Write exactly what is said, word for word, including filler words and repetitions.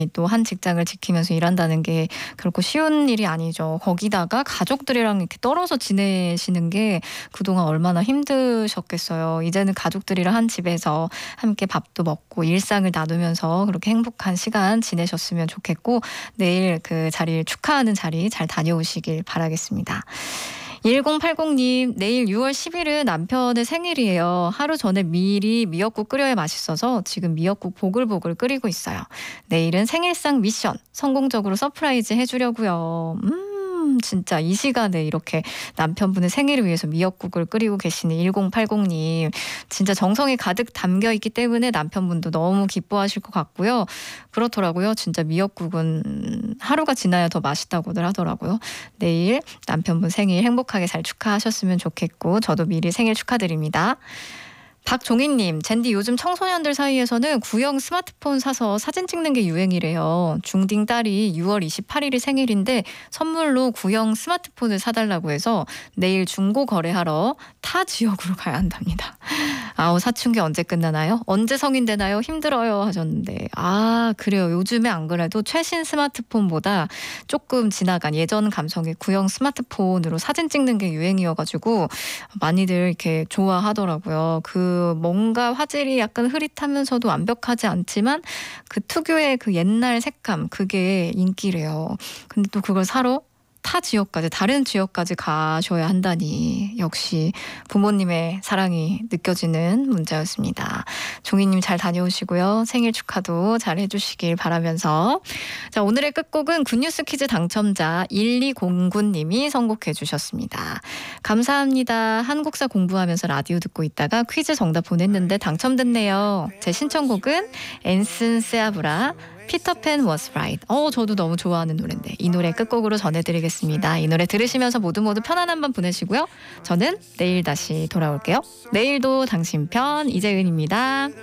또 한 직장을 지키면서 일한다는 게 결코 쉬운 일이 아니죠. 거기다가 가족들이랑 이렇게 떨어져 지내시는 게 그동안 얼마나 힘드셨겠어요. 이제는 가족들이랑 한 집에서 함께 밥도 먹고 일상을 나누면서 그렇게 행복한 시간 지내셨으면 좋겠고, 내일 그 자리를 축하하는 자리 잘 다녀오시길 바라겠습니다. 일공팔공님, 내일 유월 십일은 남편의 생일이에요. 하루 전에 미리 미역국 끓여야 맛있어서 지금 미역국 보글보글 끓이고 있어요. 내일은 생일상 미션 성공적으로 서프라이즈 해주려고요. 음. 진짜 이 시간에 이렇게 남편분의 생일을 위해서 미역국을 끓이고 계시는 일공팔공님, 진짜 정성이 가득 담겨 있기 때문에 남편분도 너무 기뻐하실 것 같고요. 그렇더라고요. 진짜 미역국은 하루가 지나야 더 맛있다고들 하더라고요. 내일 남편분 생일 행복하게 잘 축하하셨으면 좋겠고, 저도 미리 생일 축하드립니다. 박종희님, 젠디 요즘 청소년들 사이에서는 구형 스마트폰 사서 사진 찍는 게 유행이래요. 중딩 딸이 유월 이십팔일이 생일인데 선물로 구형 스마트폰을 사달라고 해서 내일 중고 거래하러 타 지역으로 가야 한답니다. 아우, 사춘기 언제 끝나나요? 언제 성인 되나요? 힘들어요 하셨는데, 아 그래요. 요즘에 안 그래도 최신 스마트폰보다 조금 지나간 예전 감성의 구형 스마트폰으로 사진 찍는 게 유행이어가지고 많이들 이렇게 좋아하더라고요. 그 뭔가 화질이 약간 흐릿하면서도 완벽하지 않지만 그 특유의 그 옛날 색감, 그게 인기래요. 근데 또 그걸 사러 타 지역까지, 다른 지역까지 가셔야 한다니, 역시 부모님의 사랑이 느껴지는 문자였습니다. 종희님 잘 다녀오시고요. 생일 축하도 잘 해주시길 바라면서, 자, 오늘의 끝곡은 굿뉴스 퀴즈 당첨자 일이공구님이 선곡해 주셨습니다. 감사합니다. 한국사 공부하면서 라디오 듣고 있다가 퀴즈 정답 보냈는데 당첨됐네요. 제 신청곡은 앤슨 세아브라 피터팬 was right. 어, 저도 너무 좋아하는 노래인데 이 노래 끝곡으로 전해드리겠습니다. 이 노래 들으시면서 모두 모두 편안한 밤 보내시고요. 저는 내일 다시 돌아올게요. 내일도 당신 편 이재은입니다.